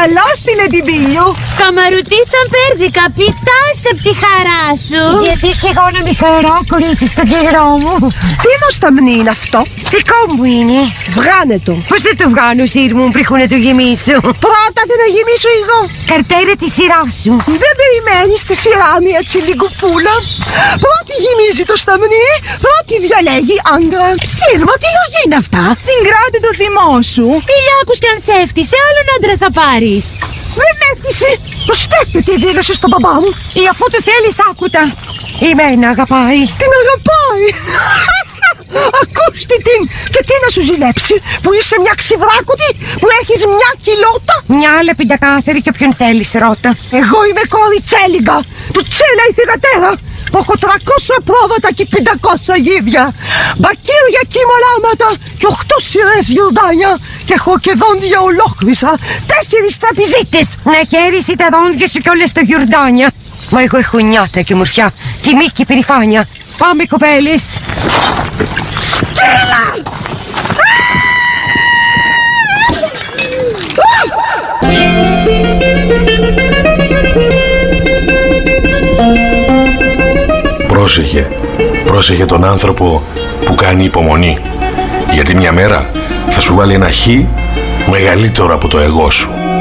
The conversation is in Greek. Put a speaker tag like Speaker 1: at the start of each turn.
Speaker 1: Καλώς την Εντιμπίλιου.
Speaker 2: Καμαρουτίσαν πέρδικα, πιτάσε απ' τη χαρά σου.
Speaker 3: Γιατί κι εγώ να μη χαρώ, κορίτσι, στον καιρό μου.
Speaker 1: Τι νοσταμνή είναι αυτό?
Speaker 3: Δικό μου είναι.
Speaker 1: Βγάνε το.
Speaker 3: Πώς θα το βγάνω, Σύρ μου, πριν να το γεμίσω?
Speaker 1: Πρώτα δεν να γεμίσω εγώ.
Speaker 3: Καρτέρα τη σειρά σου.
Speaker 1: Δεν περιμένεις τη σειρά μου έτσι λίγο πουλα. Πρώτη γεμίζει το σταμνί, πρώτη διαλέγει άντρα. Σύρμα, τι λόγια είναι αυτά?
Speaker 4: Συγκράτη το θυμό σου.
Speaker 2: Ηλιάκους κι αν σε έφτισε, άλλον άντρα θα πάρεις.
Speaker 1: Δεν με έφτιασε. Το σκέφτεται, δήλωσε στον μπαμπά μου.
Speaker 3: Ή αφού το θέλεις, άκουτα. Εμένα αγαπάει.
Speaker 1: Την αγαπάει. Ακούστε την. Και τι να σου ζηλέψει? Που είσαι μια ξυβράκουτη, που έχεις μια κιλότα.
Speaker 3: Μια άλλα πεντακάθαρη και όποιον θέλεις, ρώτα.
Speaker 1: Εγώ είμαι κόρη Τσέλιγκα, του Τσέλα η θυγατέρα. Που έχω 300 πρόβατα και 500 γίδια. Μπακύρια και μολάματα και 8 σειρές γιορτάνια. Και έχω και δόντια ολόκλησα 4 τραπεζίτες.
Speaker 3: Να χαίρεσαι τα δόντια σου κι όλες τα γιορτάνια. Μα εγώ έχω νιάτα και ομορφιά, τιμή και περηφάνεια. Πάμε, κοπέλες.
Speaker 1: Έλα!
Speaker 5: Πρόσεχε τον άνθρωπο που κάνει υπομονή. Γιατί μια μέρα θα σου βάλει ένα χ μεγαλύτερο από το εγώ σου.